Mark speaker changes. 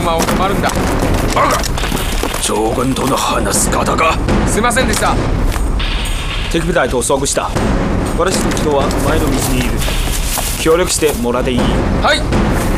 Speaker 1: 馬を止まるんだ。
Speaker 2: バカ、将軍との話す方か。
Speaker 1: すいませんでした。
Speaker 3: 敵部隊と遭遇した。私と一度は前の道にいる。協力してもらっていい？
Speaker 1: はい。